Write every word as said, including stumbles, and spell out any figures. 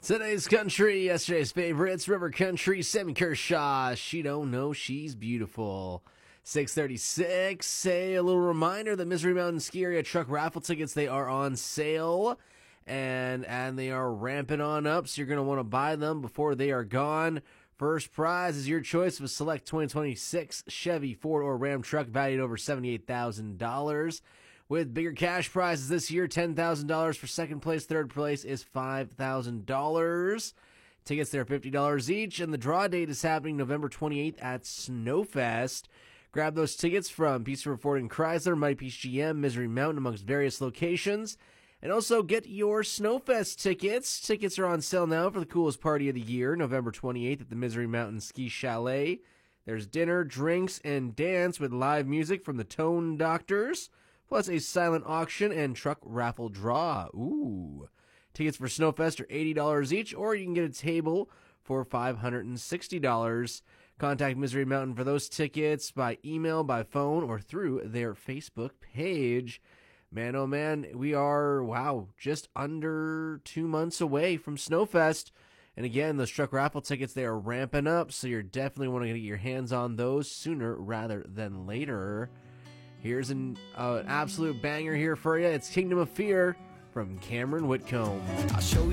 Today's country, yesterday's favorites, River Country, Sammy Kershaw, She Don't Know She's Beautiful. six thirty-six, say a little reminder that Misery Mountain Ski Area truck raffle tickets, they are on sale, and and they are ramping on up, so you're going to want to buy them before they are gone. First prize is your choice of a select twenty twenty-six Chevy, Ford, or Ram truck valued over seventy-eight thousand dollars. With bigger cash prizes this year, ten thousand dollars for second place. Third place is five thousand dollars. Tickets there are fifty dollars each, and the draw date is happening November twenty-eighth at Snowfest. Grab those tickets from Peace River Ford and Chrysler, Mighty Peach G M, Misery Mountain, amongst various locations. And also get your Snowfest tickets. Tickets are on sale now for the coolest party of the year, November twenty-eighth at the Misery Mountain Ski Chalet. There's dinner, drinks, and dance with live music from the Tone Doctors, plus a silent auction and truck raffle draw. Ooh. Tickets for Snowfest are eighty dollars each, or you can get a table for five hundred sixty dollars. Contact Misery Mountain for those tickets by email, by phone, or through their Facebook page. Man, oh man, we are, wow, just under two months away from Snowfest. And again, those truck raffle tickets, they are ramping up, so you're definitely want to get your hands on those sooner rather than later. Here's an uh, absolute banger here for you. It's Kingdom of Fear from Cameron Whitcomb. I'll show you